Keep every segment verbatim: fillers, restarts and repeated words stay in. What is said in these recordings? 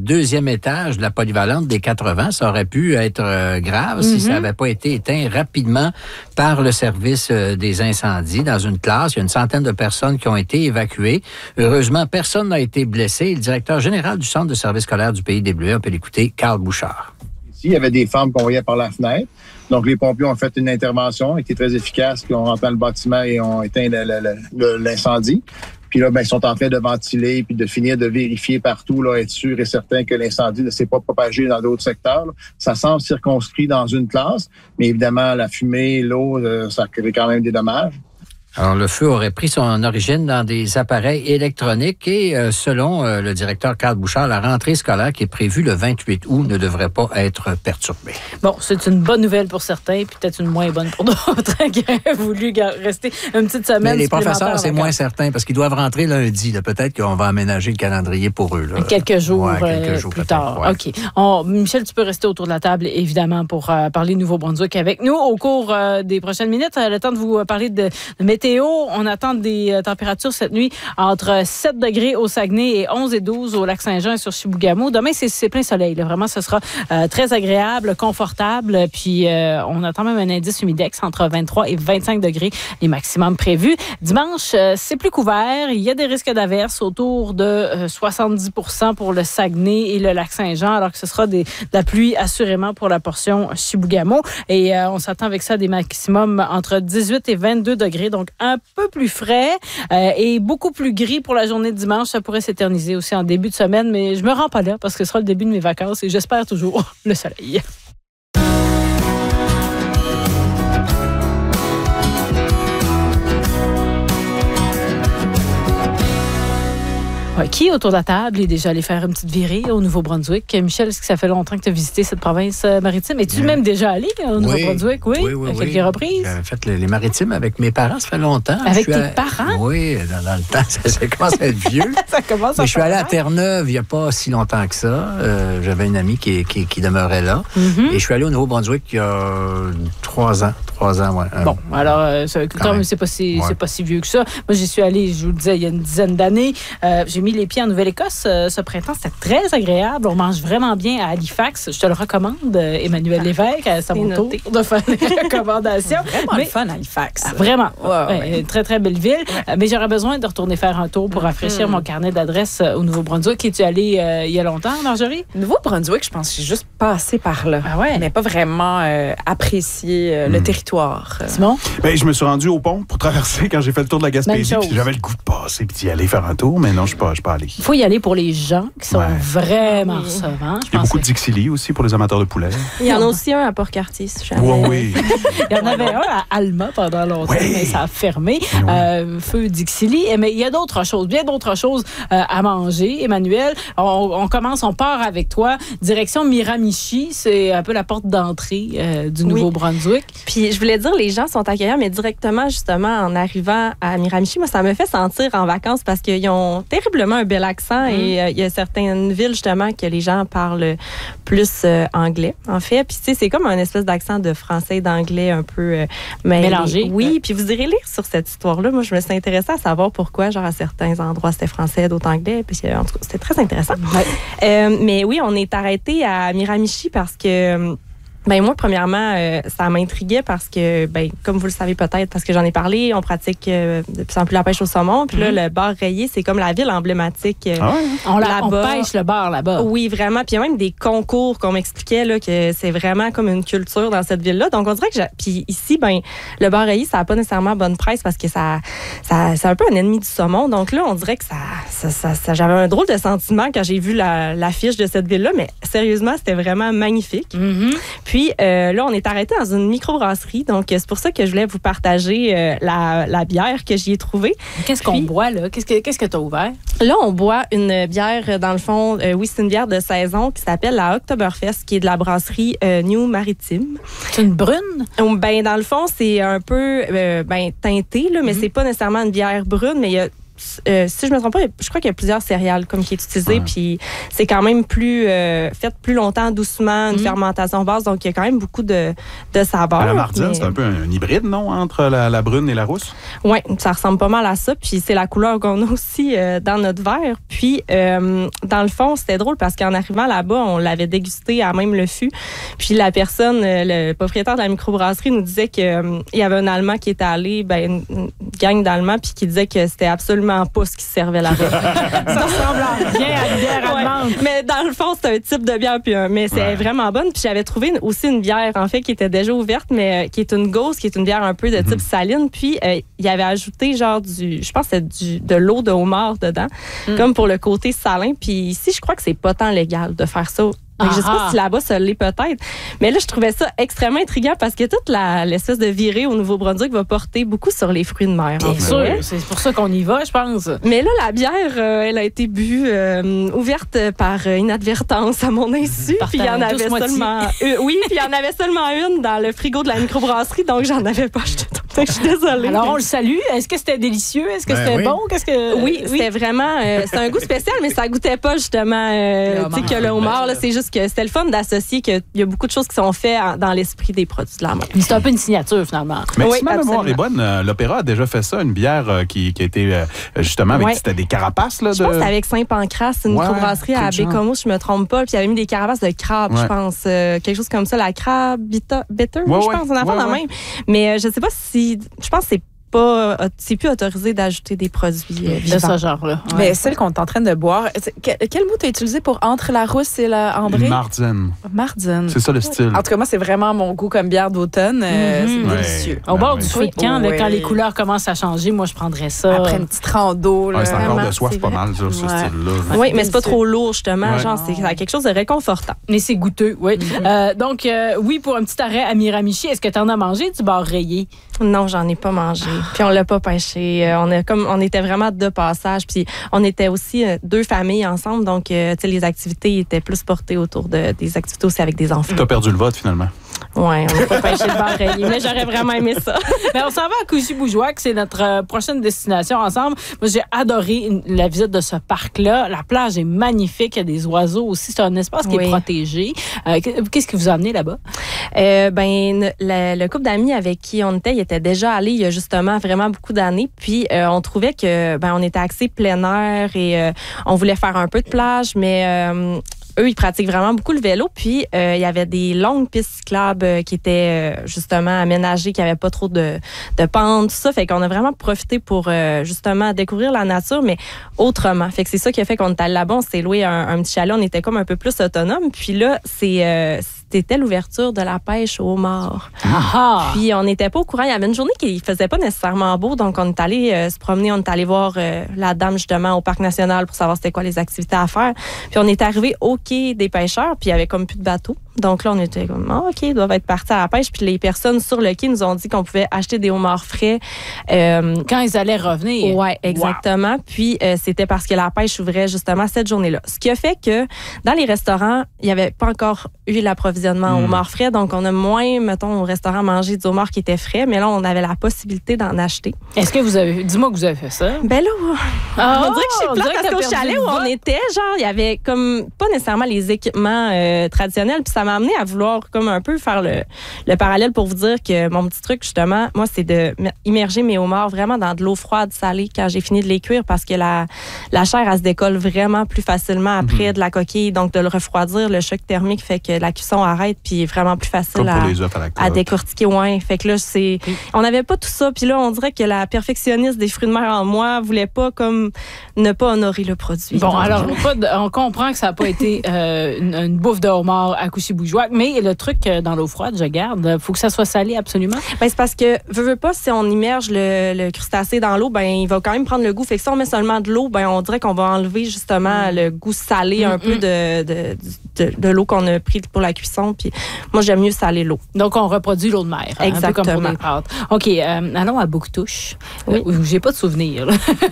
deuxième étage de la polyvalente des quatre-vents. Ça aurait pu être euh, grave mm-hmm. si ça n'avait pas été éteint rapidement par le service euh, des incendies dans une classe. Il y a une centaine de personnes qui ont été évacuées. Heureusement, personne n'a été blessé. Le directeur général du Centre de service scolaire du Pays des Bleuets, on peut l'écouter, Carl Bouchard. Ici, il y avait des femmes qu'on voyait par la fenêtre. Donc, les pompiers ont fait une intervention qui était très efficace, qui ont rentré dans le bâtiment et ont éteint le, le, le, l'incendie. Puis là, ben, ils sont en train de ventiler puis de finir de vérifier partout, là, être sûr et certain que l'incendie ne s'est pas propagé dans d'autres secteurs. Là. Ça semble circonscrit dans une classe, mais évidemment, la fumée, l'eau, euh, ça crée quand même des dommages. Alors, le feu aurait pris son origine dans des appareils électroniques et, euh, selon euh, le directeur Carl Bouchard, la rentrée scolaire qui est prévue le vingt-huit août ne devrait pas être perturbée. Bon, c'est une bonne nouvelle pour certains, puis peut-être une moins bonne pour d'autres qui auraient voulu rester une petite semaine. Mais les professeurs, c'est moins certain parce qu'ils doivent rentrer lundi. Là. Peut-être qu'on va aménager le calendrier pour eux. Là. Quelques jours, ouais, quelques jours plus tard. Ouais. OK. On, Michel, tu peux rester autour de la table, évidemment, pour euh, parler Nouveau-Brunswick avec nous. Au cours euh, des prochaines minutes, euh, le temps de vous euh, parler de, de météo. On attend des euh, températures cette nuit entre sept degrés au Saguenay et onze et douze au Lac-Saint-Jean et sur Chibougamau. Demain, c'est, c'est plein soleil. Là. Vraiment, ce sera euh, très agréable, confortable. Puis, euh, on attend même un indice humidex entre vingt-trois et vingt-cinq degrés, les maximums prévus. Dimanche, euh, c'est plus couvert. Il y a des risques d'averses autour de euh, soixante-dix pour cent pour le Saguenay et le Lac-Saint-Jean, alors que ce sera des, de la pluie assurément pour la portion Chibougamau. Et euh, on s'attend avec ça à des maximums entre dix-huit et vingt-deux degrés, donc un peu plus frais euh, et beaucoup plus gris pour la journée de dimanche. Ça pourrait s'éterniser aussi en début de semaine, mais je me rends pas là parce que ce sera le début de mes vacances et j'espère toujours le soleil. Ouais, qui, autour de la table, est déjà allé faire une petite virée au Nouveau-Brunswick? Michel, est-ce que ça fait longtemps que tu as visité cette province maritime? Es-tu oui. même déjà allé au Nouveau-Brunswick? Oui, oui, oui. À oui, quelques oui. reprises? J'ai fait les, les maritimes avec mes parents, ça fait longtemps. Avec tes à... parents? Oui, dans, dans le temps, ça, ça commence à être vieux. ça commence à Mais je suis allé à Terre-Neuve il n'y a pas si longtemps que ça. Euh, j'avais une amie qui, qui, qui demeurait là. Mm-hmm. Et je suis allé au Nouveau-Brunswick il y a trois ans. Trois ans, oui. Bon, alors, euh, c'est, quand même, c'est, pas si, ouais. c'est pas si vieux que ça. Moi, j'y suis allé, je vous le disais, il y a une dizaine d'années. Euh, j'ai mis les pieds en Nouvelle-Écosse euh, ce printemps. C'était très agréable. On mange vraiment bien à Halifax. Je te le recommande, euh, Emmanuel ah, Lévesque. C'est à mon tour de faire des recommandations. Vraiment mais, le fun, Halifax. Ah, vraiment. Ouais, ouais. Ouais, très, très belle ville. Ouais. Mais j'aurais besoin de retourner faire un tour pour rafraîchir mm. mon carnet d'adresses au Nouveau-Brunswick. Es-tu allé euh, il y a longtemps, Marjorie? Nouveau-Brunswick, je pense que j'ai juste passé par là. Ah ouais? Mais pas vraiment euh, apprécié euh, mm. le territoire. Simon? Ben, je me suis rendu au pont pour traverser quand j'ai fait le tour de la Gaspésie. J'avais le goût de passer et d'y aller faire un tour, mais non, je ne suis pas allé. Il faut y aller pour les gens qui sont ouais. vraiment oui. recevants. Il y a beaucoup de Dixili aussi pour les amateurs de poulet. Il y en a aussi un à Port-Cartier, si jamais. Oui, oui. Il y en avait un à Alma pendant longtemps, oui. mais ça a fermé. Oui. Euh, feu Dixili. Mais il y a d'autres choses, bien d'autres choses euh, à manger. Emmanuel, on, on commence, on part avec toi. Direction Miramichi, c'est un peu la porte d'entrée euh, du Nouveau-Brunswick. Oui. Puis je voulais dire, les gens sont accueillants, mais directement, justement, en arrivant à Miramichi, moi, ça me fait sentir en vacances parce qu'ils ont terriblement un bel accent mmh. et euh, il y a certaines villes, justement, que les gens parlent plus euh, anglais, en fait. Puis, tu sais, c'est comme un espèce d'accent de français et d'anglais un peu euh, mêlé. Mélangé. Oui, ouais. Puis vous irez lire sur cette histoire-là. Moi, je me suis intéressée à savoir pourquoi, genre, à certains endroits, c'était français, d'autres anglais. Puis, en tout cas, c'était très intéressant. Ouais. Euh, mais oui, on est arrêté à Miramichi parce que... Ben moi, premièrement, euh, ça m'intriguait parce que, ben comme vous le savez peut-être, parce que j'en ai parlé, on pratique euh, de plus en plus la pêche au saumon. Puis mm-hmm. là, le bar rayé, c'est comme la ville emblématique euh, ah ouais. on, la, on pêche le bar là-bas. Oui, vraiment. Puis il y a même des concours qu'on m'expliquait là, que c'est vraiment comme une culture dans cette ville-là. Donc, on dirait que... J'ai... Puis ici, ben le bar rayé, ça n'a pas nécessairement bonne presse parce que ça, ça, c'est un peu un ennemi du saumon. Donc là, on dirait que ça, ça, ça, ça j'avais un drôle de sentiment quand j'ai vu la, l'affiche de cette ville-là. Mais sérieusement, c'était vraiment magnifique. Mm-hmm. Puis euh, là, on est arrêté dans une microbrasserie. Donc, c'est pour ça que je voulais vous partager euh, la, la bière que j'y ai trouvée. Qu'est-ce qu'on Puis, boit, là? Qu'est-ce que qu'est-ce que tu as ouvert? Là, on boit une bière, dans le fond, euh, oui, c'est une bière de saison qui s'appelle la Oktoberfest, qui est de la brasserie euh, New Maritime. C'est une brune? Ben, dans le fond, c'est un peu euh, ben, teinté, là, mais mm-hmm. c'est pas nécessairement une bière brune, mais il y a euh, si je me trompe pas, je crois qu'il y a plusieurs céréales comme qui est utilisé, ouais. Puis c'est quand même plus euh, fait plus longtemps, doucement, une mmh. fermentation basse, donc il y a quand même beaucoup de, de saveurs. La Mardine, mais... c'est un peu un, un hybride, non, entre la, la brune et la rousse? Oui, ça ressemble pas mal à ça, puis c'est la couleur qu'on a aussi euh, dans notre verre. Puis, euh, dans le fond, c'était drôle parce qu'en arrivant là-bas, on l'avait dégusté à même le fût, puis la personne, le propriétaire de la microbrasserie nous disait qu'il euh, y avait un Allemand qui était allé, ben, une gang d'Allemands, puis qui disait que c'était absolument pas ce qui servait là-bas. Ça ressemble à rien à une bière allemande. Ouais. Mais dans le fond, c'est un type de bière, puis un, mais c'est ouais. vraiment bonne. Puis j'avais trouvé une, aussi une bière, en fait, qui était déjà ouverte, mais euh, qui est une Gauss, qui est une bière un peu de type mm-hmm. saline. Puis euh, il avait ajouté genre du, je pense que c'est du, de l'eau de homard dedans, mm. comme pour le côté salin. Puis ici, je crois que c'est pas tant légal de faire ça. Donc, je ne sais pas si là-bas, ça l'est peut-être. Mais là, je trouvais ça extrêmement intriguant parce que toute la, l'espèce de virée au Nouveau-Brunswick va porter beaucoup sur les fruits de mer. Bien sûr, c'est pour ça qu'on y va, je pense. Mais là, la bière, euh, elle a été bue euh, ouverte par inadvertance à mon insu. Puis il y en avait seulement une. Oui, puis il y en avait seulement une dans le frigo de la microbrasserie, donc j'en avais pas acheté. Donc, je suis désolée. Alors, on le salue. Est-ce que c'était délicieux? Est-ce que ben c'était oui. bon? Qu'est-ce que... Oui, oui, c'était vraiment... Euh, c'est un goût spécial, mais ça goûtait pas justement euh, tu sais, que le homard, là, c'est juste que c'était le fun d'associer qu'il y a beaucoup de choses qui sont faites dans l'esprit des produits de la mer. C'est un peu une signature, finalement. Mais oui, si ma mémoire est bonne, euh, l'Opéra a déjà fait ça, une bière euh, qui, qui a été euh, justement avec... Ouais. C'était des carapaces, là, de... Je pense que c'était avec Saint-Pancras, une ouais, microbrasserie à Bécomo, si je me trompe pas, puis il y avait mis des carapaces de crabe, ouais. je pense. Euh, quelque chose comme ça, la crabe bitter, bitter ouais, je pense, on a fait dans même. Mais euh, je sais pas si... Je pense que c'est Pas, c'est plus autorisé d'ajouter des produits euh, de ce genre-là. Ouais. Mais celle qu'on est en train de boire, quel, quel mot tu as utilisé pour entre la rousse et la ambrée? Mardine. Mardine. C'est ça le style. En tout cas, moi, c'est vraiment mon goût comme bière d'automne. Euh, mm-hmm. C'est ouais. délicieux. Au bord ouais. du feu de camp, là, ouais. quand les couleurs commencent à changer, moi, je prendrais ça. Après une petite rando. Là, ouais, c'est encore de soif c'est pas mal, ça, ouais. ce style-là. Ouais. Oui, mais c'est pas trop lourd, justement. Ouais. Genre, c'est quelque chose de réconfortant. Mais c'est goûteux, oui. Mm-hmm. Euh, donc, euh, oui, pour un petit arrêt à Miramichi, est-ce que tu en as mangé du bar rayé? Non, j'en ai pas mangé. Puis on l'a pas pêché. On, a comme, on était vraiment de passage. Puis on était aussi euh, deux familles ensemble. Donc, euh, les activités étaient plus portées autour de, des activités aussi avec des enfants. Tu as perdu le vote, finalement. Oui, on n'a pas pêché le bar rayé, mais j'aurais vraiment aimé ça. Mais on s'en va à Couchy-Bougeois, c'est notre euh, prochaine destination ensemble. Moi, j'ai adoré une, la visite de ce parc-là. La plage est magnifique. Il y a des oiseaux aussi. C'est un espace qui oui. est protégé. Euh, qu'est-ce qui vous a amené là-bas? Euh, ben, le, le couple d'amis avec qui on était, il était déjà allé il y a justement vraiment beaucoup d'années. Puis, euh, on trouvait que ben, on était axé plein air et euh, on voulait faire un peu de plage, mais... Euh, eux, ils pratiquent vraiment beaucoup le vélo. Puis, euh, il y avait des longues pistes cyclables euh, qui étaient euh, justement aménagées, qui n'avaient pas trop de, de pentes, tout ça. Fait qu'on a vraiment profité pour euh, justement découvrir la nature, mais autrement. Fait que c'est ça qui a fait qu'on est allé là-bas. On s'est loué un, un petit chalet. On était comme un peu plus autonome. Puis là, c'est... Euh, c'était l'ouverture de la pêche au homard. Ah. Puis on n'était pas au courant. Il y avait une journée qui faisait pas nécessairement beau, donc on est allé euh, se promener, on est allé voir euh, la dame justement au parc national pour savoir c'était quoi les activités à faire. Puis on est arrivé au quai des pêcheurs, puis il y avait comme plus de bateaux. Donc là, on était comme, ah, OK, ils doivent être partis à la pêche. Puis les personnes sur le quai nous ont dit qu'on pouvait acheter des homards frais. Euh, Quand ils allaient revenir. Oui, exactement. Wow. Puis euh, c'était parce que la pêche ouvrait justement cette journée-là. Ce qui a fait que dans les restaurants, il n'y avait pas encore eu l'approvisionnement mmh. au homard frais. Donc on a moins, mettons, au restaurant mangé du homard qui était frais. Mais là, on avait la possibilité d'en acheter. Est-ce que vous avez, dis-moi que vous avez fait ça. Ben là, oh, on dirait que je suis plate parce qu'au chalet où on était, genre, il y avait comme pas nécessairement les équipements euh, traditionnels. Puis ça m'a amené à vouloir comme un peu faire le, le parallèle pour vous dire que mon petit truc, justement, moi, c'est de immerger mes homards vraiment dans de l'eau froide salée quand j'ai fini de les cuire parce que la, la chair, elle se décolle vraiment plus facilement après mm-hmm. de la coquille. Donc, de le refroidir, le choc thermique fait que la cuisson arrête puis est vraiment plus facile à, à, à décortiquer. Ouais. Fait que là, c'est... Mm. On n'avait pas tout ça. Puis là, on dirait que la perfectionniste des fruits de mer en moi voulait pas comme ne pas honorer le produit. Bon, alors, on comprend que ça n'a pas été euh, une, une bouffe de homard à Couchy-Bougeois. Mais le truc dans l'eau froide, je garde, il faut que ça soit salé absolument. Ben, c'est parce que, veux, veux pas, si on immerge le, le crustacé dans l'eau, ben, il va quand même prendre le goût. Fait que si on met seulement de l'eau, ben, on dirait qu'on va enlever justement mm. le goût salé mm-hmm. un peu de, de, de, de l'eau qu'on a pris pour la cuisson. Puis moi, j'aime mieux saler l'eau. Donc, on reproduit l'eau de mer. Hein, exactement. Un peu comme pour les pâtes. OK, euh, allons à Bouctouche. Oui. Euh, j'ai pas de souvenir.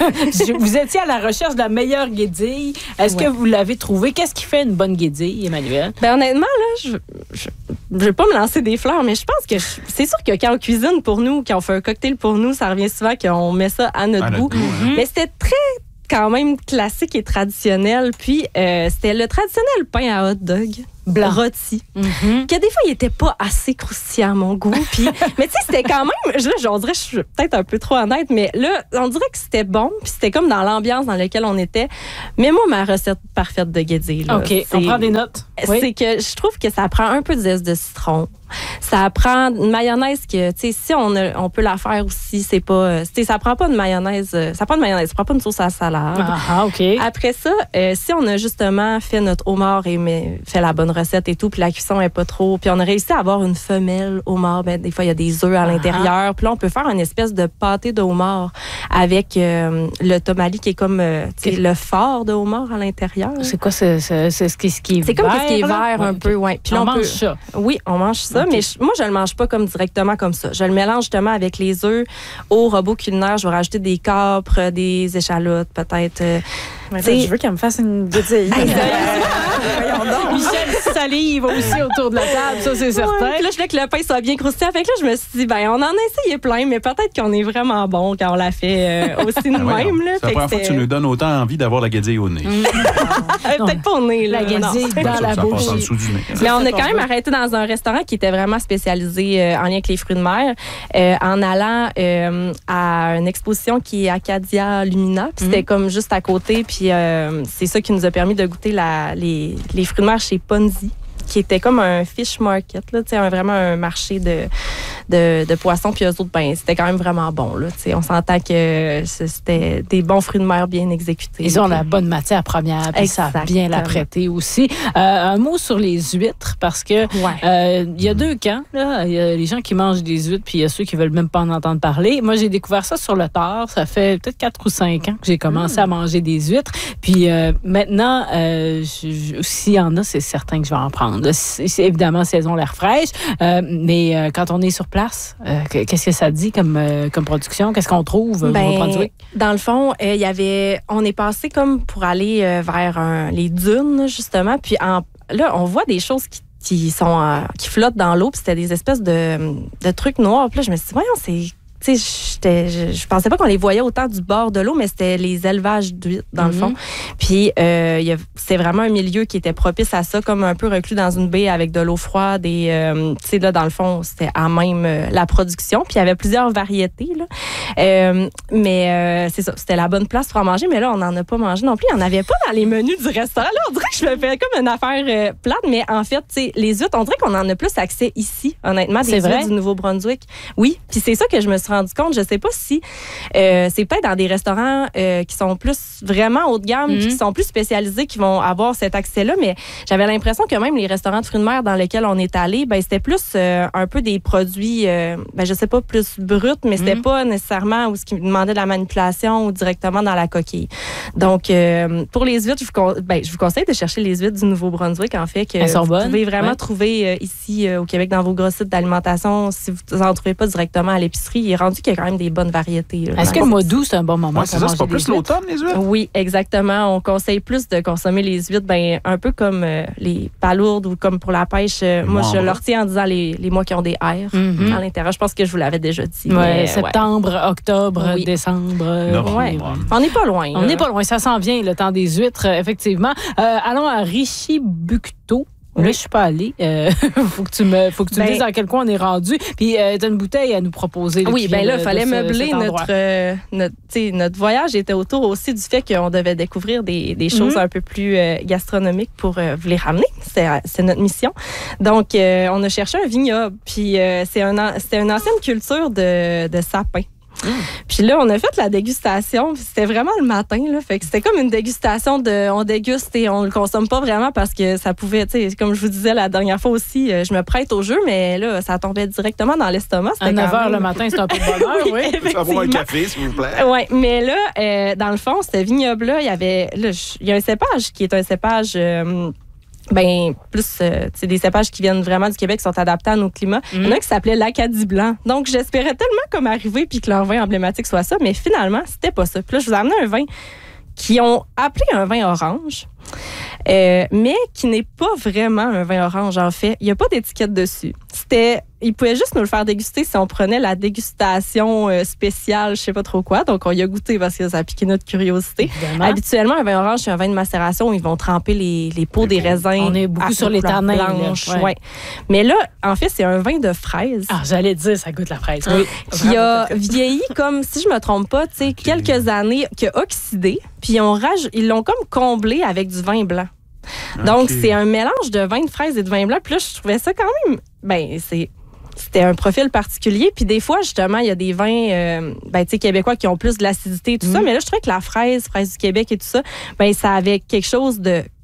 Vous étiez à la recherche de la meilleure guédille. Est-ce ouais. que vous l'avez trouvée? Qu'est-ce qui fait une bonne guédille, Emmanuelle? Ben, honnêtement, là, je... je je vais pas me lancer des fleurs, mais je pense que je, c'est sûr que quand on cuisine pour nous, quand on fait un cocktail pour nous, ça revient souvent qu'on met ça à notre, à notre goût. goût hein. Mais c'était très quand même classique et traditionnel. Puis, euh, c'était le traditionnel pain à hot dog. Blanc. Rôti. Mm-hmm. Que des fois, il était pas assez croustillant à mon goût. Puis, mais tu sais, c'était quand même, là, on dirait que je suis peut-être un peu trop honnête, mais là, on dirait que c'était bon. Puis c'était comme dans l'ambiance dans laquelle on était. Mais moi, ma recette parfaite de guédille, là, OK, on prend des notes. C'est oui. que je trouve que ça prend un peu de zeste de citron. Ça prend une mayonnaise que, tu sais, si on, a, on peut la faire aussi, c'est pas, tu sais, ça prend pas de mayonnaise, ça prend de mayonnaise, ça prend pas une sauce à salade. Ah, OK. Après ça, euh, si on a justement fait notre homard et mais, fait la bonne recette et tout, puis la cuisson est pas trop, puis on a réussi à avoir une femelle homard, ben, des fois, il y a des œufs à ah. l'intérieur, puis là, on peut faire une espèce de pâté de homard avec euh, le tomali qui est comme, euh, tu sais, le fort de homard à l'intérieur. C'est quoi, c'est, c'est, c'est ce qui, ce qui est C'est vert, comme ce qui est vert là? un ouais, peu, ouais. Puis on, on mange peut, ça. Oui, on mange ça. Okay. Mais je, moi, je le mange pas comme directement comme ça. Je le mélange justement avec les œufs au robot culinaire. Je vais rajouter des capres, des échalotes, peut-être. Euh, Mais là, je veux qu'elle me fasse une guédille. Michel salive aussi autour de la table, ça, c'est certain. Ouais, là, je voulais que le pain soit bien croustillant. Fait que là, je me suis dit, ben, on en a essayé plein, mais peut-être qu'on est vraiment bon quand on l'a fait euh, aussi de ben même. Là, c'est la première fois que tu nous donnes autant envie d'avoir la guédille au nez. Mmh. Peut-être pas au nez, là. La guédille dans ça, la ça bouche. passe en dessous du nez. Mais on a quand même arrêté dans un restaurant qui était vraiment spécialisé euh, en lien avec les fruits de mer, euh, en allant euh, à une exposition qui est Acadia Lumina. Puis c'était mmh. comme juste à côté. Puis euh, c'est ça qui nous a permis de goûter la, les, les fruits de mer chez Ponzi, qui était comme un fish market, là, un, vraiment un marché de, de, de poissons. Puis eux autres, ben, c'était quand même vraiment bon. Là, on s'entend que c'était des bons fruits de mer bien exécutés. Ils ont la bonne matière première, puis ça a bien la prêter aussi. Euh, un mot sur les huîtres, parce que ouais. euh, il y a deux camps. Là. Il y a les gens qui mangent des huîtres, puis il y a ceux qui veulent même pas en entendre parler. Moi, j'ai découvert ça sur le tard. Ça fait peut-être quatre ou cinq ans que j'ai commencé mmh. à manger des huîtres. Puis euh, maintenant, euh, s'il y en a, c'est certain que je vais en prendre. C'est, c'est évidemment saison l'air fraîche, euh, mais euh, quand on est sur place, euh, qu'est-ce que ça dit comme, euh, comme production? Qu'est-ce qu'on trouve ben, au Nouveau-Brunswick? Dans le fond, il euh, y avait, on est passé comme pour aller euh, vers un, les dunes, justement. Puis en, là, on voit des choses qui qui sont euh, qui flottent dans l'eau. Puis c'était des espèces de, de trucs noirs. Puis là, je me suis dit, voyons, c'est... Tu sais, je, je pensais pas qu'on les voyait autant du bord de l'eau, mais c'était les élevages d'huîtres, dans mm-hmm. le fond. Puis, euh, y a, c'est vraiment un milieu qui était propice à ça, comme un peu reclus dans une baie avec de l'eau froide. Et, euh, tu sais, là, dans le fond, c'était à même euh, la production. Puis, il y avait plusieurs variétés, là. Euh, mais euh, c'est ça, c'était la bonne place pour en manger. Mais là, on n'en a pas mangé non plus. Il n'y en avait pas dans les menus du restaurant. Là, on dirait que je me fais comme une affaire euh, plate. Mais en fait, tu sais, les huîtres, on dirait qu'on en a plus accès ici, honnêtement, des huîtres du Nouveau-Brunswick. Oui, puis c'est ça que je me suis rendu compte. Je sais pas si euh, c'est peut-être dans des restaurants euh, qui sont plus vraiment haut de gamme, mm-hmm. qui sont plus spécialisés, qui vont avoir cet accès-là, mais j'avais l'impression que même les restaurants de fruits de mer dans lesquels on est allé, ben c'était plus euh, un peu des produits, euh, ben je sais pas, plus bruts, mais c'était mm-hmm. pas nécessairement où ce qui demandait de la manipulation ou directement dans la coquille. Donc, euh, pour les huîtres, je vous, con- ben, je vous conseille de chercher les huîtres du Nouveau-Brunswick, en fait, que vous bonnes. pouvez vraiment ouais. trouver euh, ici euh, au Québec dans vos gros sites d'alimentation. Si vous n'en trouvez pas directement à l'épicerie, il est rendu qu'il y a quand même des bonnes variétés. Là. Est-ce que le mois d'août, c'est un bon moment ouais, pour c'est manger ça, c'est pas plus huîtres? L'automne, les huîtres? Oui, exactement. On conseille plus de consommer les huîtres, ben, un peu comme euh, les palourdes ou comme pour la pêche. Euh, moi, je leur tiens en disant les, les mois qui ont des airs mm-hmm. à l'intérieur. Je pense que je vous l'avais déjà dit. Ouais, mais, septembre, ouais. octobre, oui. décembre. Euh, ouais. On n'est pas loin. On n'est pas loin. Ça s'en vient, le temps des huîtres, effectivement. Euh, allons à Richiboucteau. Là, oui. je suis pas allée. Euh, faut que tu me, faut que tu ben, me dises dans quel coin on est rendu. Puis, euh, t'as une bouteille à nous proposer. Là, oui, ben là, il fallait meubler notre, euh, notre, notre voyage. Était autour aussi du fait qu'on devait découvrir des, des choses mm-hmm. un peu plus euh, gastronomiques pour euh, vous les ramener. C'est, c'est notre mission. Donc, euh, on a cherché un vignoble. Puis, euh, c'est un, c'était une ancienne culture de, de sapin. Mmh. Puis là, on a fait la dégustation. C'était vraiment le matin. Là, fait que c'était comme une dégustation de on déguste et on le consomme pas vraiment parce que ça pouvait, tu sais, comme je vous disais la dernière fois aussi, je me prête au jeu, mais là, ça tombait directement dans l'estomac. C'était à neuf heures même... le matin, c'est un peu de bonheur, oui. oui avoir un café, s'il vous plaît. Oui, mais là, euh, dans le fond, ce vignoble-là, il y avait, là, il y a un cépage qui est un cépage. Euh, Ben, plus, euh, c'est des cépages qui viennent vraiment du Québec, qui sont adaptés à nos climats. Mm. Il y en a qui s'appelait l'Acadie blanc. Donc, j'espérais tellement comme arriver puis que leur vin emblématique soit ça, mais finalement, c'était pas ça. Puis là, je vous ai amené un vin qui ont appelé un vin orange. Euh, mais qui n'est pas vraiment un vin orange, en fait. Il n'y a pas d'étiquette dessus. C'était... Il pouvait juste nous le faire déguster si on prenait la dégustation euh, spéciale, je sais pas trop quoi. Donc, on y a goûté parce que ça a piqué notre curiosité. Évidemment. Habituellement, un vin orange, c'est un vin de macération où ils vont tremper les, les peaux des raisins. On est beaucoup sur les tanins blanches. Ouais. Ouais. Mais là, en fait, c'est un vin de fraise. Ah, j'allais dire, ça goûte la fraise. Oui. Qui a vieilli comme, si je me trompe pas, tu sais, okay. quelques années, qui a oxydé. Puis on rage, ils l'ont comme comblé avec du vin blanc. Donc, okay. c'est un mélange de vin de fraise et de vin blanc. Puis là, je trouvais ça quand même... Ben, c'est... C'était un profil particulier. Puis des fois, justement, il y a des vins euh, ben, tu sais, québécois qui ont plus de l'acidité et tout mmh. ça. Mais là, je trouvais que la fraise, fraise du Québec et tout ça, ben, ça avait quelque chose de